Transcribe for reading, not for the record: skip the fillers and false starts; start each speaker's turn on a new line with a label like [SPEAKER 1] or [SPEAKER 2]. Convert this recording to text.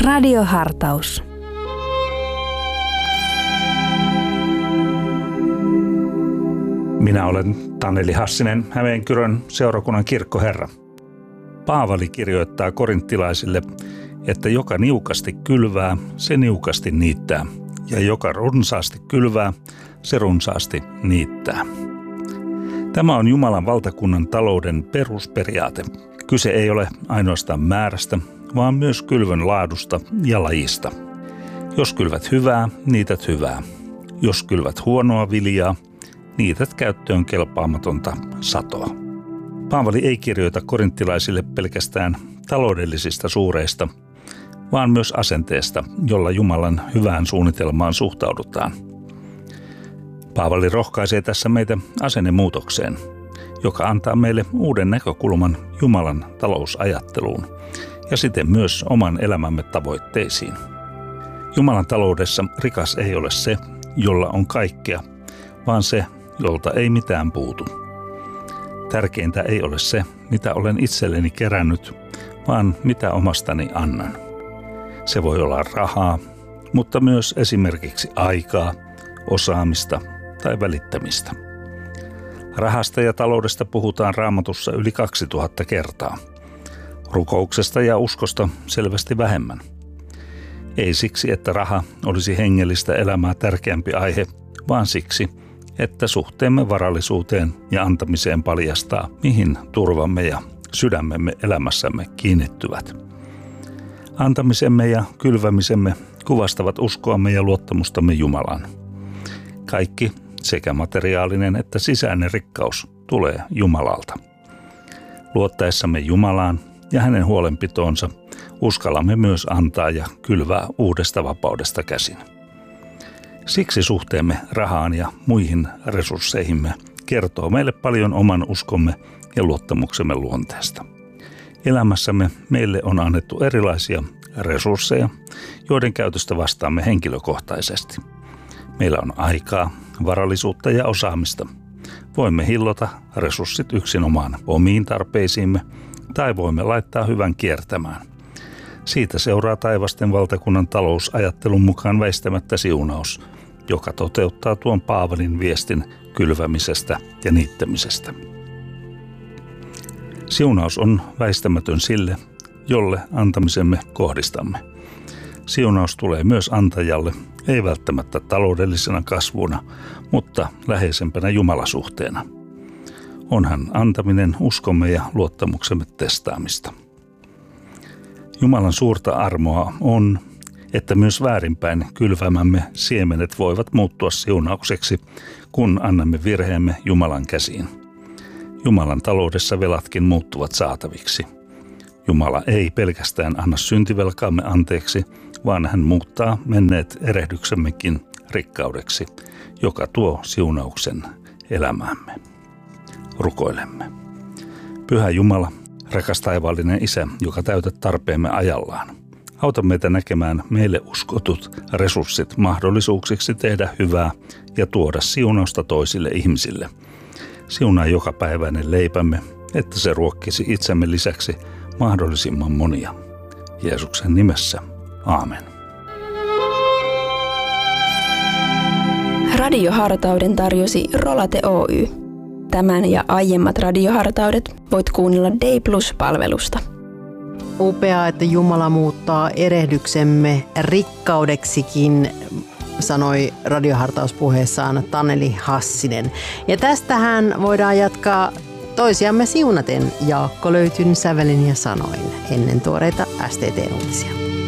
[SPEAKER 1] Radiohartaus.
[SPEAKER 2] Minä olen Taneli Hassinen, Hämeenkyrön seurakunnan kirkkoherra. Paavali kirjoittaa korinttilaisille, että joka niukasti kylvää, se niukasti niittää, ja joka runsaasti kylvää, se runsaasti niittää. Tämä on Jumalan valtakunnan talouden perusperiaate. Kyse ei ole ainoastaan määrästä, vaan myös kylvön laadusta ja lajista. Jos kylvät hyvää, niität hyvää. Jos kylvät huonoa viljaa, niität käyttöön kelpaamatonta satoa. Paavali ei kirjoita korinttilaisille pelkästään taloudellisista suureista, vaan myös asenteesta, jolla Jumalan hyvään suunnitelmaan suhtaudutaan. Paavali rohkaisee tässä meitä asennemuutokseen, joka antaa meille uuden näkökulman Jumalan talousajatteluun ja siten myös oman elämämme tavoitteisiin. Jumalan taloudessa rikas ei ole se, jolla on kaikkea, vaan se, jolta ei mitään puutu. Tärkeintä ei ole se, mitä olen itselleni kerännyt, vaan mitä omastani annan. Se voi olla rahaa, mutta myös esimerkiksi aikaa, osaamista tai välittämistä. Rahasta ja taloudesta puhutaan Raamatussa yli 2000 kertaa. Rukouksesta ja uskosta selvästi vähemmän. Ei siksi, että raha olisi hengellistä elämää tärkeämpi aihe, vaan siksi, että suhteemme varallisuuteen ja antamiseen paljastaa, mihin turvamme ja sydämemme elämässämme kiinnittyvät. Antamisemme ja kylvämisemme kuvastavat uskoamme ja luottamustamme Jumalaan. Kaikki, sekä materiaalinen että sisäinen rikkaus, tulee Jumalalta. Luottaessamme Jumalaan ja hänen huolenpitoonsa uskallamme myös antaa ja kylvää uudesta vapaudesta käsin. Siksi suhteemme rahaan ja muihin resursseihimme kertoo meille paljon oman uskomme ja luottamuksemme luonteesta. Elämässämme meille on annettu erilaisia resursseja, joiden käytöstä vastaamme henkilökohtaisesti. Meillä on aikaa, varallisuutta ja osaamista. Voimme hillota resurssit yksinomaan omiin tarpeisiimme tai voimme laittaa hyvän kiertämään. Siitä seuraa taivasten valtakunnan talousajattelun mukaan väistämättä siunaus, joka toteuttaa tuon Paavalin viestin kylvämisestä ja niittämisestä. Siunaus on väistämätön sille, jolle antamisemme kohdistamme. Siunaus tulee myös antajalle, ei välttämättä taloudellisena kasvuna, mutta läheisempänä Jumalasuhteena. Onhan antaminen uskomme ja luottamuksemme testaamista. Jumalan suurta armoa on, että myös väärinpäin kylvämämme siemenet voivat muuttua siunaukseksi, kun annamme virheemme Jumalan käsiin. Jumalan taloudessa velatkin muuttuvat saataviksi. Jumala ei pelkästään anna syntivelkaamme anteeksi, vaan hän muuttaa menneet erehdyksemmekin rikkaudeksi, joka tuo siunauksen elämäämme. Rukoilemme. Pyhä Jumala, rakas taivaallinen Isä, joka täytät tarpeemme ajallaan. Auta meitä näkemään meille uskotut resurssit mahdollisuuksiksi tehdä hyvää ja tuoda siunausta toisille ihmisille. Siunaa jokapäiväinen leipämme, että se ruokkisi itsemme lisäksi mahdollisimman monia. Jeesuksen nimessä. Aamen.
[SPEAKER 1] Radiohartauden tarjosi Rolate Oy. Tämän ja aiemmat radiohartaudet voit kuunnella Day Plus-palvelusta.
[SPEAKER 3] Upeaa, että Jumala muuttaa erehdyksemme rikkaudeksikin, sanoi radiohartauspuheessaan Taneli Hassinen. Ja tästähän voidaan jatkaa toisiamme siunaten Jaakko Löytyn sävelin ja sanoin ennen tuoreita STT-uutisia.